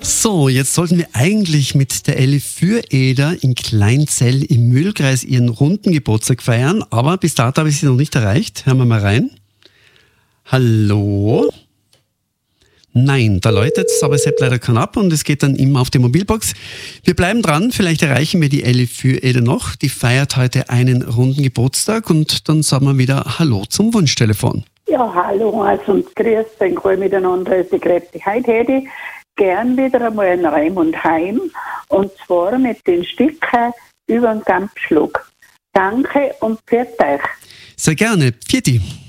So, jetzt sollten wir eigentlich mit der Elli Füreder in Kleinzell im Mühlkreis ihren runden Geburtstag feiern, aber bis dato habe ich sie noch nicht erreicht. Hören wir mal rein. Hallo? Nein, da läutet es, aber es hebt leider keinen ab und es geht dann immer auf die Mobilbox. Wir bleiben dran, vielleicht erreichen wir die Elli Füreder noch. Die feiert heute einen runden Geburtstag und dann sagen wir wieder Hallo zum Wunschtelefon. Ja, hallo, also grüß euch alle miteinander, also Grüezi. Heute hätte ich gern wieder einmal ein Reim und Heim, und zwar mit den Stücken über den Kampfschlag. Danke und pfiat euch. Sehr gerne. Pfiati.